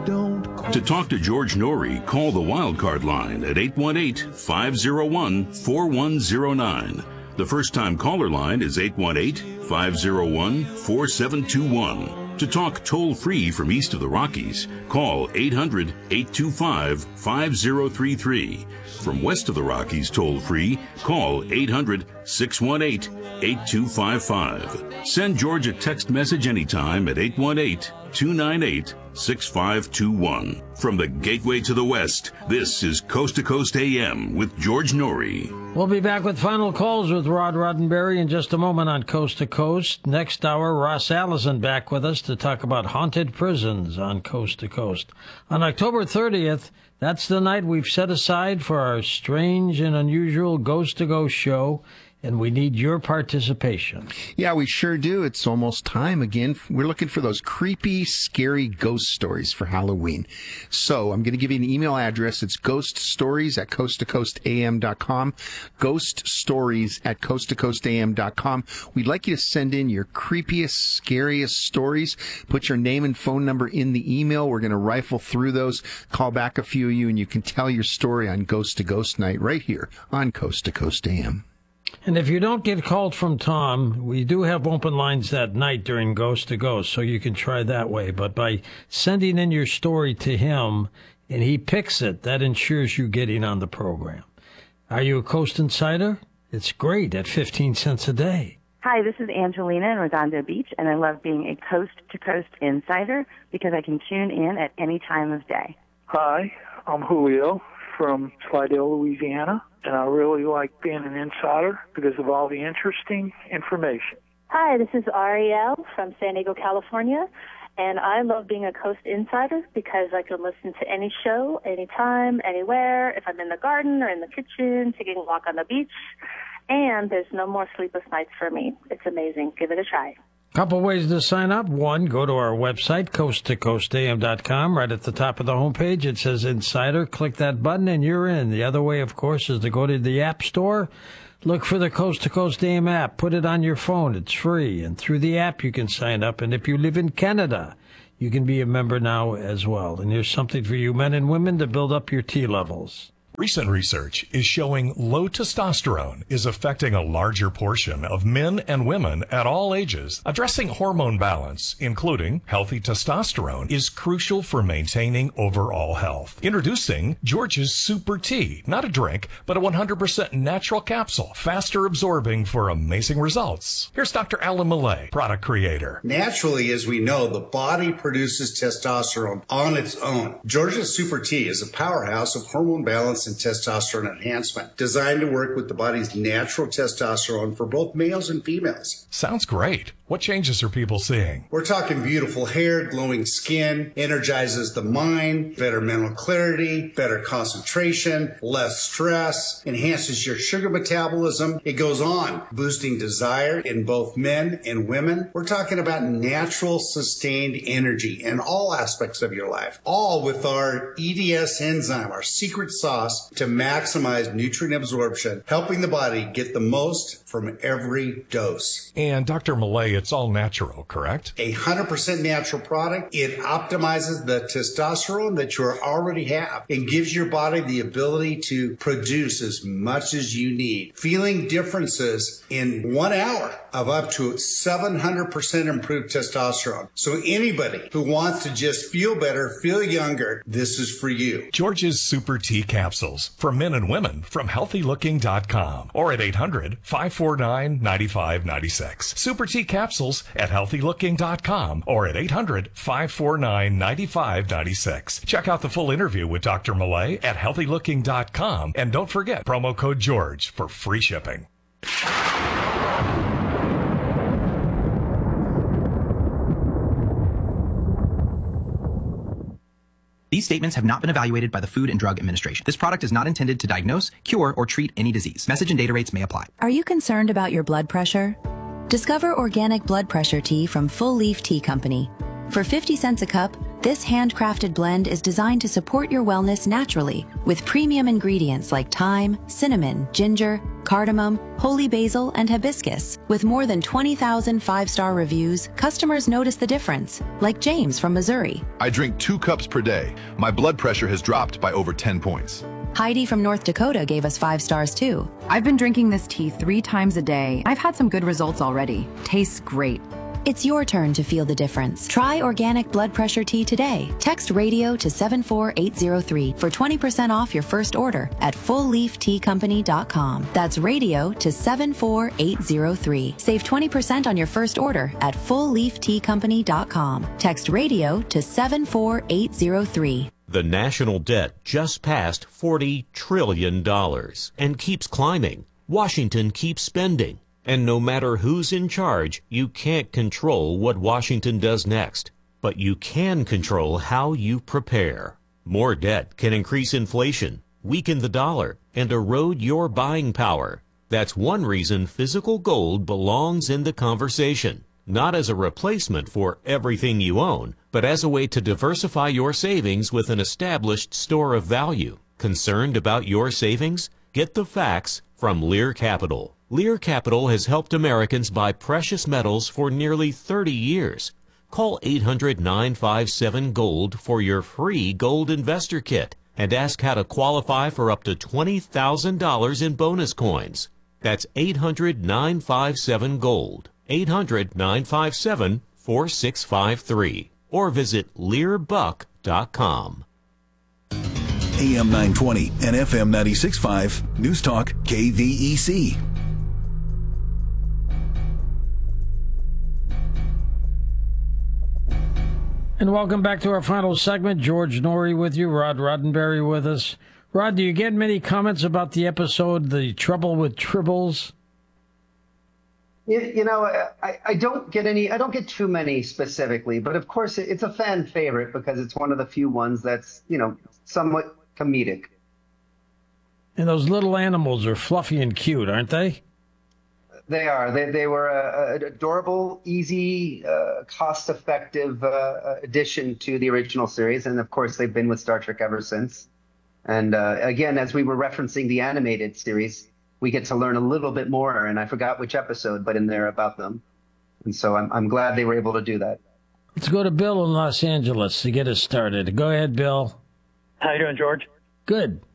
Don't call. To talk to George Norrie, call the Wildcard line at 818-501-4109. The first-time caller line is 818-501-4721. To talk toll-free from east of the Rockies, call 800-825-5033. From west of the Rockies toll-free, call 800-618-8255. Send George a text message anytime at 818-298-6521. From the gateway to the west, this is Coast to Coast AM with George Norrie. We'll be back with final calls with Rod Roddenberry in just a moment on Coast to Coast. Next hour, Ross Allison back with us to talk about haunted prisons on Coast to Coast. On October 30th, that's the night we've set aside for our strange and unusual Ghost to Ghost show, and we need your participation. Yeah, we sure do. It's almost time again. We're looking for those creepy, scary ghost stories for Halloween. So I'm going to give you an email address. It's ghoststories@coasttocoastam.com. Ghoststories@coasttocoastam.com. We'd like you to send in your creepiest, scariest stories. Put your name and phone number in the email. We're going to rifle through those, call back a few of you, and you can tell your story on Ghost to Ghost Night right here on Coast to Coast AM. And if you don't get called from Tom, we do have open lines that night during Ghost to Ghost, so you can try that way. But by sending in your story to him and he picks it, that ensures you getting on the program. Are you a Coast Insider? It's great at 15 cents a day. Hi, this is Angelina in Redondo Beach, and I love being a Coast to Coast Insider because I can tune in at any time of day. Hi, I'm Julio from Slidell, Louisiana, and I really like being an insider because of all the interesting information. Hi, this is Ariel from San Diego, California, and I love being a Coast Insider because I can listen to any show, anytime, anywhere, if I'm in the garden or in the kitchen, taking a walk on the beach, and there's no more sleepless nights for me. It's amazing. Give it a try. Couple ways to sign up. One, go to our website, coasttocoastam.com. Right at the top of the homepage, it says Insider. Click that button and you're in. The other way, of course, is to go to the App Store. Look for the Coast to Coast AM app. Put it on your phone. It's free. And through the app, you can sign up. And if you live in Canada, you can be a member now as well. And here's something for you men and women to build up your T levels. Recent research is showing low testosterone is affecting a larger portion of men and women at all ages. Addressing hormone balance, including healthy testosterone, is crucial for maintaining overall health. Introducing George's Super Tea, not a drink, but a 100% natural capsule, faster absorbing for amazing results. Here's Dr. Alan Millay, product creator. Naturally, as we know, the body produces testosterone on its own. George's Super Tea is a powerhouse of hormone balance and testosterone enhancement, designed to work with the body's natural testosterone for both males and females. Sounds great. What changes are people seeing? We're talking beautiful hair, glowing skin, energizes the mind, better mental clarity, better concentration, less stress, enhances your sugar metabolism. It goes on, boosting desire in both men and women. We're talking about natural, sustained energy in all aspects of your life, all with our EDS enzyme, our secret sauce to maximize nutrient absorption, helping the body get the most from every dose. And Dr. Millay, it's all natural, correct? 100% natural product. It optimizes the testosterone that you already have and gives your body the ability to produce as much as you need. Feeling differences in 1 hour of up to 700% improved testosterone. So anybody who wants to just feel better, feel younger, this is for you. George's Super Tea capsules for men and women from healthylooking.com or at 800-549-9596. Super Tea capsules at healthylooking.com or at 800-549-9596. Check out the full interview with Dr. Millay at healthylooking.com and don't forget promo code George for free shipping. These statements have not been evaluated by the Food and Drug Administration. This product is not intended to diagnose, cure, or treat any disease. Message and data rates may apply. Are you concerned about your blood pressure? Discover organic blood pressure tea from Full Leaf Tea Company. For 50 cents a cup, This handcrafted blend is designed to support your wellness naturally with premium ingredients like thyme, cinnamon, ginger, cardamom, holy basil, and hibiscus. With more than 20,000 five-star reviews, customers notice the difference, like James from Missouri. I drink 2 cups per day. My blood pressure has dropped by over 10 points. Heidi from North Dakota gave us 5 stars too. I've been drinking this tea 3 times a day. I've had some good results already. Tastes great. It's your turn to feel the difference. Try organic blood pressure tea today. Text radio to 74803 for 20% off your first order at fullleafteacompany.com. That's radio to 74803. Save 20% on your first order at fullleafteacompany.com. Text radio to 74803. The national debt just passed $40 trillion and keeps climbing. Washington keeps spending. And no matter who's in charge, you can't control what Washington does next. But you can control how you prepare. More debt can increase inflation, weaken the dollar, and erode your buying power. That's one reason physical gold belongs in the conversation. Not as a replacement for everything you own, but as a way to diversify your savings with an established store of value. Concerned about your savings? Get the facts from Lear Capital. Lear Capital has helped Americans buy precious metals for nearly 30 years. Call 800-957-GOLD for your free gold investor kit and ask how to qualify for up to $20,000 in bonus coins. That's 800-957-GOLD. 800-957-4653. Or visit LearBuck.com. AM 920 and FM 96.5 News Talk KVEC. And welcome back to our final segment. George Norrie with you, Rod Roddenberry with us. Rod, do you get many comments about the episode, The Trouble with Tribbles? You know, I don't get any. I don't get too many specifically, but of course it's a fan favorite because it's one of the few ones that's, you know, somewhat comedic. And those little animals are fluffy and cute, aren't they? They are. They were an adorable, easy, cost-effective addition to the original series, and of course they've been with Star Trek ever since. And again, as we were referencing the animated series, we get to learn a little bit more, and I forgot which episode, but in there about them. And so I'm glad they were able to do that. Let's go to Bill in Los Angeles to get us started. Go ahead, Bill. How you doing, George? Good.